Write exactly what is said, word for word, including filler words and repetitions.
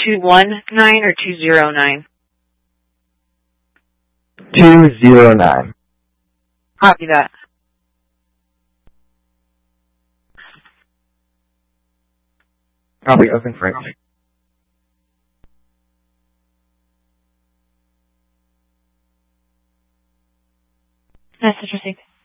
two one nine or two zero nine? two zero nine. Copy that. Copy, open French. Message received.